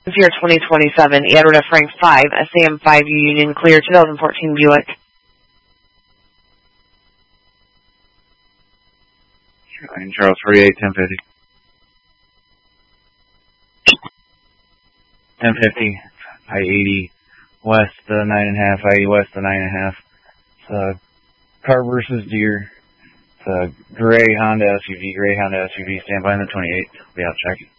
Year 2027, Edward F. Frank 5, SAM 5U Union Clear, 2014 Buick. Charles 48, 1050. 1050, I-80, west, 9.5, I-80 west, 9.5. It's a car versus deer. It's a gray Honda SUV, stand by in the 28. Be out checking.